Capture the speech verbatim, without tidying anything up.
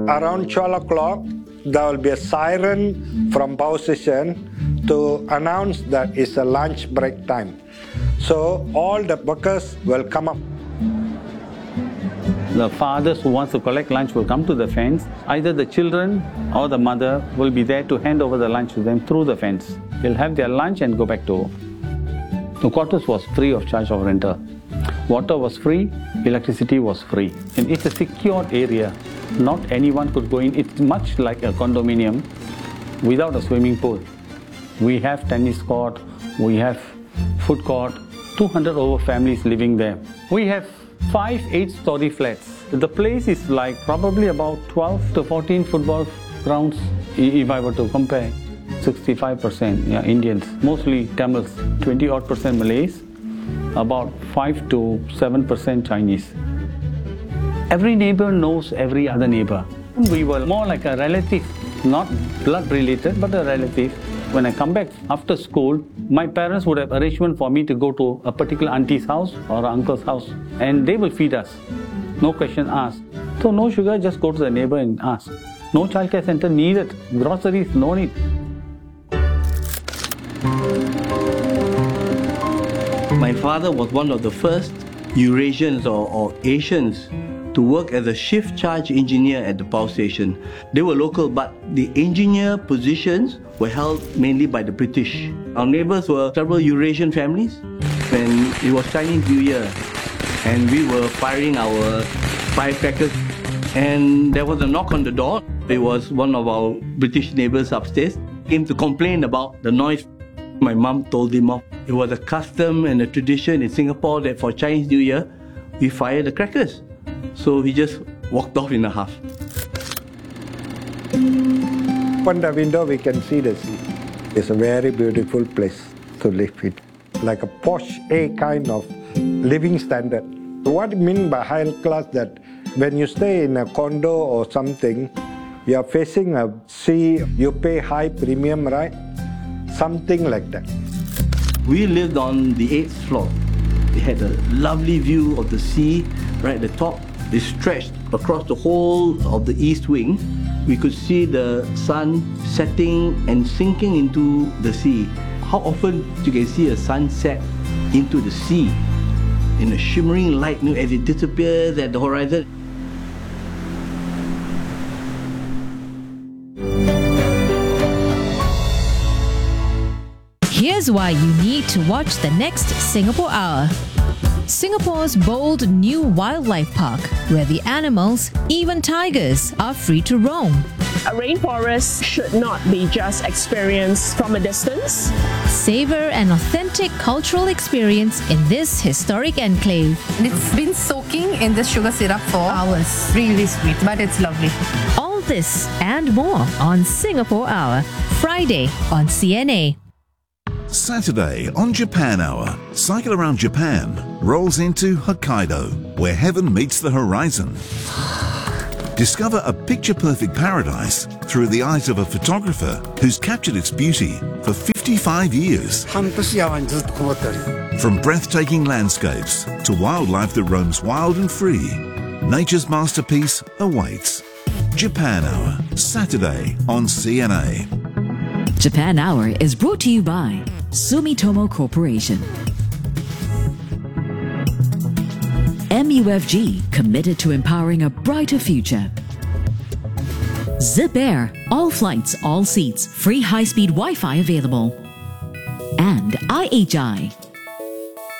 Around twelve o'clock, there will be a siren from power station to announce that it's a lunch break time. So all the workers will come up. The fathers who wants to collect lunch will come to the fence. Either the children or the mother will be there to hand over the lunch to them through the fence. They'll have their lunch and go back to home. The quarters was free of charge of rental. Water was free, electricity was free. And it's a secured area. Not anyone could go in. It's much like a condominium without a swimming pool. We have tennis court, we have food court, two hundred over families living there. We have five eight-story flats. The place is like probably about twelve to fourteen football grounds if I were to compare. sixty-five percent yeah, Indians, mostly Tamils, twenty odd percent Malays, about five to seven percent Chinese. Every neighbor knows every other neighbor. We were more like a relative, not blood related, but a relative. When I come back after school, my parents would have arrangement for me to go to a particular auntie's house or uncle's house, and they will feed us. No question asked. So no sugar, just go to the neighbor and ask. No childcare center needed. Groceries, no need. My father was one of the first Eurasians or, or Asians to work as a shift charge engineer at the power station. They were local, but the engineer positions were held mainly by the British. Our neighbors were several Eurasian families. When it was Chinese New Year, and we were firing our firecrackers, and there was a knock on the door. It was one of our British neighbors upstairs, came to complain about the noise. My mum told him off. It was a custom and a tradition in Singapore that for Chinese New Year, we fire the crackers. So he just walked off in a huff. Open the window, we can see the sea. It's a very beautiful place to live in. Like a posh A kind of living standard. What I mean by high class, that when you stay in a condo or something, you are facing a sea, you pay high premium, right? Something like that. We lived on the eighth floor. We had a lovely view of the sea right at the top. It stretched across the whole of the east wing. We could see the sun setting and sinking into the sea. How often you can see a sunset into the sea in a shimmering light, you know, as it disappears at the horizon. Here's why you need to watch the next Singapore Hour. Singapore's bold new wildlife park, where the animals, even tigers, are free to roam. A rainforest should not be just experienced from a distance. Savor an authentic cultural experience in this historic enclave. It's been soaking in this sugar syrup for hours. Really sweet, but it's lovely. All this and more on Singapore Hour, Friday on C N A. Saturday on Japan Hour, Cycle Around Japan rolls into Hokkaido, where heaven meets the horizon. Discover a picture-perfect paradise through the eyes of a photographer who's captured its beauty for fifty-five years. From breathtaking landscapes to wildlife that roams wild and free, nature's masterpiece awaits. Japan Hour, Saturday on C N A. Japan Hour is brought to you by Sumitomo Corporation. M U F G, committed to empowering a brighter future. Zip Air, all flights, all seats, free high-speed Wi-Fi available. And I H I,